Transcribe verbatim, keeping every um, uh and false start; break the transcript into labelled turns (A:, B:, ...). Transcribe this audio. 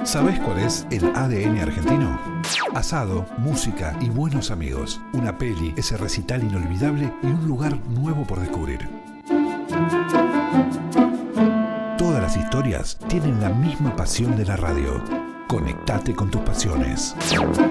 A: ¿Sabés cuál es el A D N argentino? Asado, música y buenos amigos. Una peli, ese recital inolvidable y un lugar nuevo por descubrir. Todas las historias tienen la misma pasión de la radio. Conectate con tus pasiones.